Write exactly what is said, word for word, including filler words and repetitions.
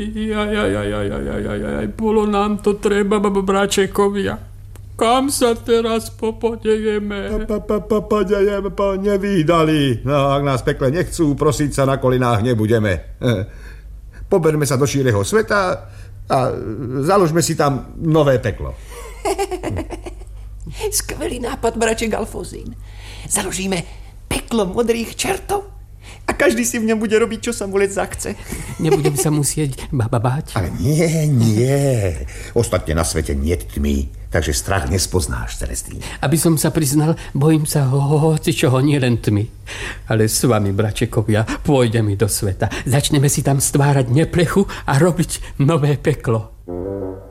Jaj, jaj, jaj, jaj, jaj, jaj, jaj, bolo nám to treba, bračekovia. Kam sa teraz popodejeme? Popodejeme, nevydali. No, ak nás pekle nechcú, prosiť sa na kolinách nebudeme. Poberme sa do šíreho sveta a založme si tam nové peklo. Skvelý nápad, braček Alfozín. Založíme peklo modrých čertov a každý si v ňom bude robiť, čo sa mu len zachce. Nebudem sa musieť baba báť? Ale nie, nie. Ostatne na svete nie tmy, takže strach nespoznáš, Celestín. Aby som sa priznal, bojím sa hoci čoho, nie len tmy. Ale s vami, bračekovia, pôjdeme do sveta. Začneme si tam stvárať neplechu a robiť nové peklo.